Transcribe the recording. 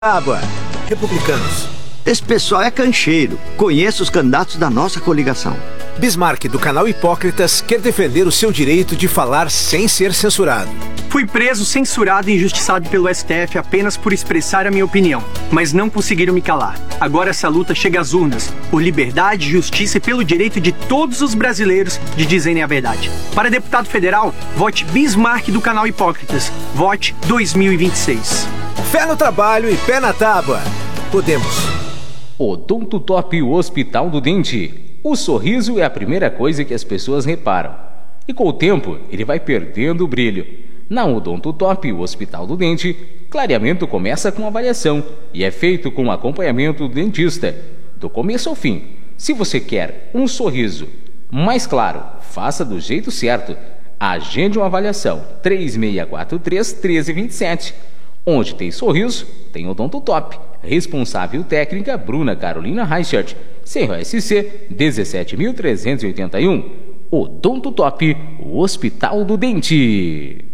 Republicanos. Esse pessoal é cancheiro. Conheço os candidatos da nossa coligação. Bismarck, do canal Hipócritas, quer defender o seu direito de falar sem ser censurado. Fui preso, censurado e injustiçado pelo STF apenas por expressar a minha opinião, mas não conseguiram me calar. Agora essa luta chega às urnas, por liberdade, justiça e pelo direito de todos os brasileiros de dizerem a verdade. Para deputado federal, vote Bismarck do canal Hipócritas. Vote 2026. Fé no trabalho e pé na tábua. Podemos. Odontotop, o Hospital do Dente. O sorriso é a primeira coisa que as pessoas reparam. E com o tempo, ele vai perdendo o brilho. Na Odontotop, o Hospital do Dente, clareamento começa com avaliação e é feito com acompanhamento do dentista, do começo ao fim. Se você quer um sorriso mais claro, faça do jeito certo. Agende uma avaliação 3643-1327. Onde tem sorriso, tem Odontotop. Responsável técnica Bruna Carolina Reichert. CROSC 17.381. Odontotop, o Hospital do Dente.